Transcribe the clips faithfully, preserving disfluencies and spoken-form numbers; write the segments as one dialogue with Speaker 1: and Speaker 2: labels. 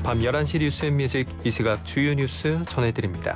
Speaker 1: 밤 열한 시 뉴스앤뮤직, 이 시각 주요 뉴스 전해드립니다.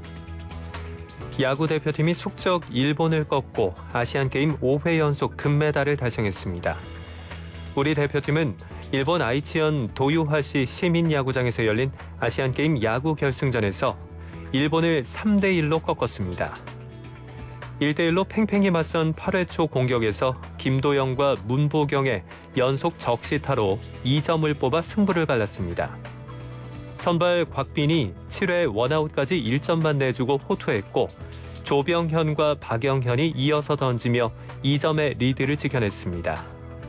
Speaker 1: 야구 대표팀이 숙적 일본을 꺾고 아시안게임 오 회 연속 금메달을 달성했습니다. 우리 대표팀은 일본 아이치현 도요하시 시민야구장에서 열린 아시안게임 야구 결승전에서 일본을 삼 대 일로 꺾었습니다. 일 대 일로 팽팽히 맞선 팔 회 초 공격에서 김도영과 문보경의 연속 적시타로 이 점을 뽑아 승부를 갈랐습니다. 선발 곽빈이 칠 회 원아웃까지 일 점만 내주고 호투했고 조병현과 박영현이 이어서 던지며 이 점의 리드를 지켜냈습니다.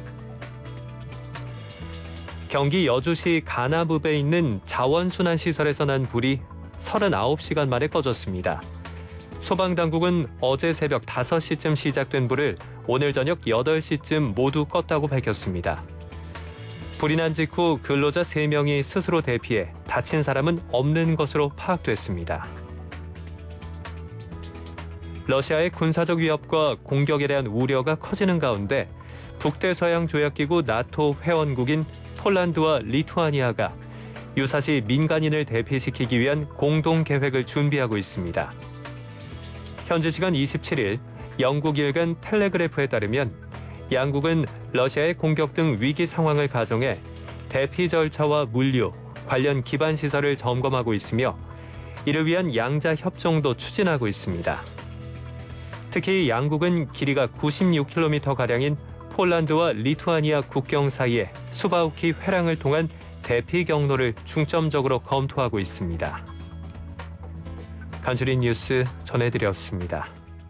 Speaker 1: 경기 여주시 가나읍에 있는 자원순환시설에서 난 불이 서른아홉 시간 만에 꺼졌습니다. 소방당국은 어제 새벽 다섯 시쯤 시작된 불을 오늘 저녁 여덟 시쯤 모두 껐다고 밝혔습니다. 불이 난 직후 근로자 세 명이 스스로 대피해 다친 사람은 없는 것으로 파악됐습니다. 러시아의 군사적 위협과 공격에 대한 우려가 커지는 가운데 북대서양 조약기구 나토 회원국인 폴란드와 리투아니아가 유사시 민간인을 대피시키기 위한 공동 계획을 준비하고 있습니다. 현지 시간 이십칠 일 영국 일간 텔레그래프에 따르면 양국은 러시아의 공격 등 위기 상황을 가정해 대피 절차와 물류, 관련 기반 시설을 점검하고 있으며 이를 위한 양자 협정도 추진하고 있습니다. 특히 양국은 길이가 구십육 킬로미터가량인 폴란드와 리투아니아 국경 사이에 수바우키 회랑을 통한 대피 경로를 중점적으로 검토하고 있습니다. 간추린 뉴스 전해드렸습니다.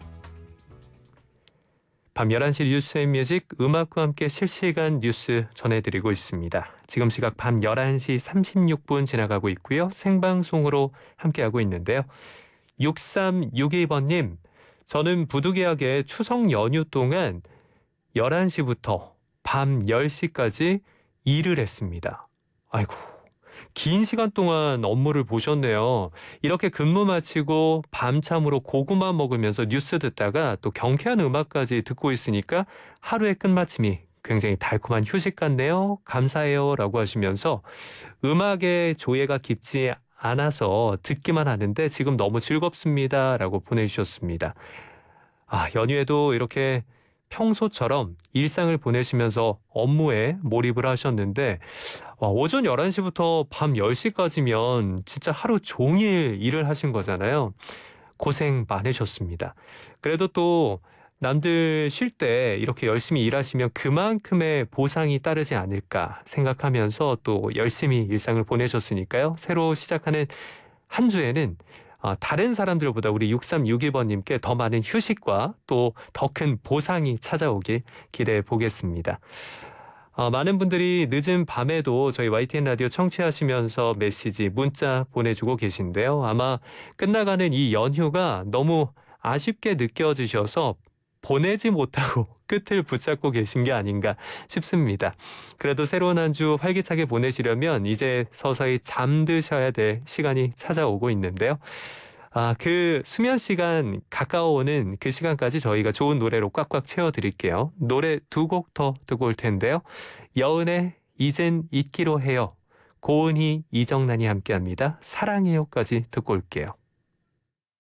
Speaker 1: 밤 열한 시 뉴스앤뮤직, 음악과 함께 실시간 뉴스 전해드리고 있습니다. 지금 시각 밤 열한 시 삼십육 분 지나가고 있고요. 생방송으로 함께하고 있는데요. 육삼육이 번님, 저는 부득이하게 추석 연휴 동안 열한 시부터 밤 열 시까지 일을 했습니다. 아이고, 긴 시간 동안 업무를 보셨네요. 이렇게 근무 마치고 밤참으로 고구마 먹으면서 뉴스 듣다가 또 경쾌한 음악까지 듣고 있으니까 하루의 끝마침이 굉장히 달콤한 휴식 같네요. 감사해요 라고 하시면서 음악의 조예가 깊지 않아서 듣기만 하는데 지금 너무 즐겁습니다 라고 보내주셨습니다. 아, 연휴에도 이렇게 평소처럼 일상을 보내시면서 업무에 몰입을 하셨는데 와, 오전 열한 시부터 밤 열 시까지면 진짜 하루 종일 일을 하신 거잖아요. 고생 많으셨습니다. 그래도 또 남들 쉴 때 이렇게 열심히 일하시면 그만큼의 보상이 따르지 않을까 생각하면서 또 열심히 일상을 보내셨으니까요. 새로 시작하는 한 주에는 다른 사람들보다 우리 육삼육일 번님께 더 많은 휴식과 또 더 큰 보상이 찾아오길 기대해 보겠습니다. 어, 많은 분들이 늦은 밤에도 저희 와이티엔 라디오 청취하시면서 메시지, 문자 보내주고 계신데요. 아마 끝나가는 이 연휴가 너무 아쉽게 느껴지셔서 보내지 못하고 끝을 붙잡고 계신 게 아닌가 싶습니다. 그래도 새로운 한 주 활기차게 보내시려면 이제 서서히 잠드셔야 될 시간이 찾아오고 있는데요. 아, 그 수면 시간 가까워오는 그 시간까지 저희가 좋은 노래로 꽉꽉 채워드릴게요. 노래 두 곡 더 듣고 올 텐데요. 여은의 이젠 잊기로 해요. 고은희, 이정란이 함께합니다. 사랑해요까지 듣고 올게요.